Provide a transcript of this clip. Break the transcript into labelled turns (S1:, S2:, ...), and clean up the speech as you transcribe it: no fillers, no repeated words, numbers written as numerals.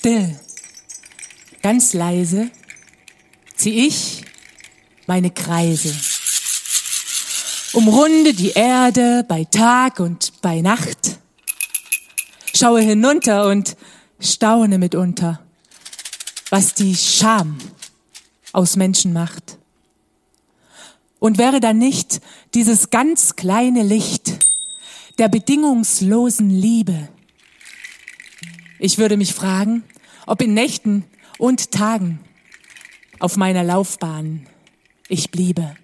S1: Still, ganz leise, zieh ich meine Kreise. Umrunde die Erde bei Tag und bei Nacht. Schaue hinunter und staune mitunter, was die Scham aus Menschen macht. Und wäre da nicht dieses ganz kleine Licht der bedingungslosen Liebe? Ich würde mich fragen, ob in Nächten und Tagen auf meiner Laufbahn ich bliebe.